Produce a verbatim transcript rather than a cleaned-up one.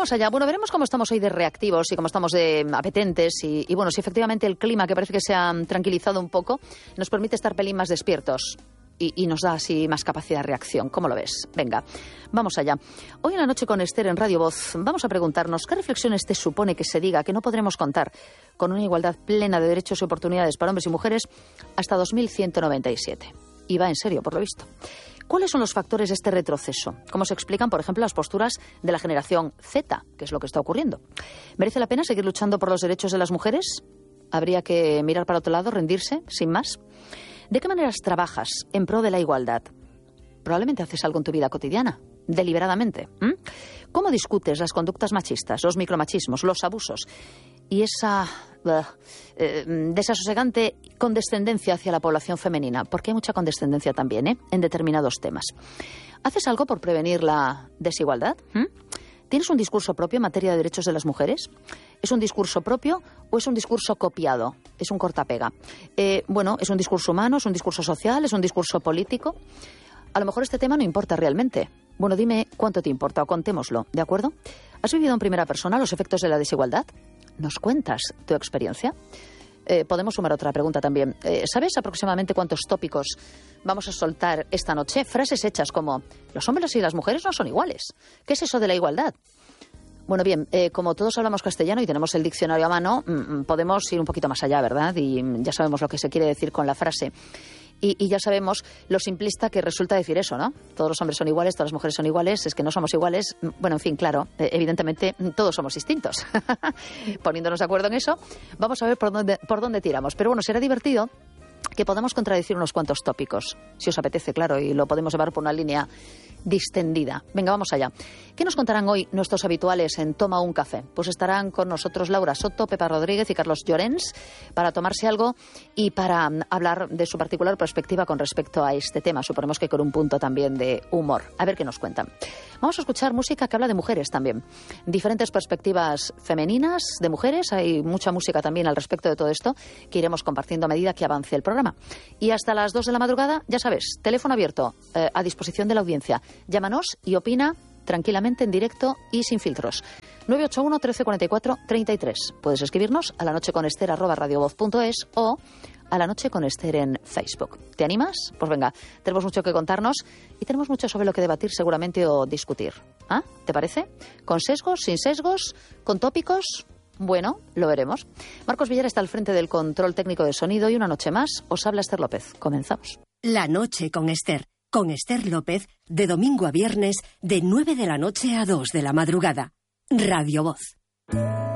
vamos allá. Bueno, veremos cómo estamos hoy de reactivos y cómo estamos de apetentes y, y bueno, si efectivamente el clima, que parece que se ha tranquilizado un poco, nos permite estar pelín más despiertos. Y, y nos da así más capacidad de reacción. ¿Cómo lo ves? Venga, vamos allá. Hoy en la noche con Esther en Radio Voz vamos a preguntarnos qué reflexiones te supone que se diga que no podremos contar con una igualdad plena de derechos y oportunidades para hombres y mujeres hasta dos mil ciento noventa y siete. Y va en serio, por lo visto. ¿Cuáles son los factores de este retroceso? ¿Cómo se explican, por ejemplo, las posturas de la generación Z? ¿Qué es lo que está ocurriendo? ¿Merece la pena seguir luchando por los derechos de las mujeres? ¿Habría que mirar para otro lado, rendirse, sin más? ¿De qué maneras trabajas en pro de la igualdad? Probablemente haces algo en tu vida cotidiana, deliberadamente. ¿Mm? ¿Cómo discutes las conductas machistas, los micromachismos, los abusos y esa uh, eh, desasosegante condescendencia hacia la población femenina? Porque hay mucha condescendencia también, ¿eh?, en determinados temas. ¿Haces algo por prevenir la desigualdad? ¿Mm? ¿Tienes un discurso propio en materia de derechos de las mujeres? ¿Es un discurso propio o es un discurso copiado? ¿Es un cortapega? Eh, bueno, ¿es un discurso humano? ¿Es un discurso social? ¿Es un discurso político? A lo mejor este tema no importa realmente. Bueno, dime cuánto te importa o contémoslo, ¿de acuerdo? ¿Has vivido en primera persona los efectos de la desigualdad? ¿Nos cuentas tu experiencia? Eh, podemos sumar otra pregunta también. Eh, ¿Sabes aproximadamente cuántos tópicos vamos a soltar esta noche? Frases hechas como: los hombres y las mujeres no son iguales. ¿Qué es eso de la igualdad? Bueno, bien, eh, como todos hablamos castellano y tenemos el diccionario a mano, mmm, podemos ir un poquito más allá, ¿verdad? Y ya sabemos lo que se quiere decir con la frase. Y, y ya sabemos lo simplista que resulta decir eso, ¿no? Todos los hombres son iguales, todas las mujeres son iguales, es que no somos iguales. Bueno, en fin, claro, eh, evidentemente todos somos distintos. Poniéndonos de acuerdo en eso, vamos a ver por dónde, por dónde tiramos. Pero bueno, será divertido que podamos contradecir unos cuantos tópicos, si os apetece, claro, y lo podemos llevar por una línea distendida. Venga, vamos allá. ¿Qué nos contarán hoy nuestros habituales en Toma un Café? Pues estarán con nosotros Laura Soto, Pepa Rodríguez y Carlos Llorens para tomarse algo y para hablar de su particular perspectiva con respecto a este tema. Suponemos que con un punto también de humor. A ver qué nos cuentan. Vamos a escuchar música que habla de mujeres también. Diferentes perspectivas femeninas de mujeres. Hay mucha música también al respecto de todo esto que iremos compartiendo a medida que avance el programa. Y hasta las dos de la madrugada, ya sabes, teléfono abierto eh, a disposición de la audiencia. Llámanos y opina tranquilamente en directo y sin filtros. nueve ocho uno, trece cuarenta y cuatro, treinta y tres. Puedes escribirnos a la noche con Esther arroba radiovoz punto es o a la noche con Esther en Facebook. ¿Te animas? Pues venga, tenemos mucho que contarnos y tenemos mucho sobre lo que debatir seguramente o discutir. ¿Ah? ¿Te parece? ¿Con sesgos? ¿Sin sesgos? ¿Con tópicos? Bueno, lo veremos. Marcos Villar está al frente del control técnico de sonido y una noche más os habla Esther López. Comenzamos. La noche con Esther. Con Esther López, de domingo a viernes, de nueve de la noche a dos de la madrugada. Radio Voz.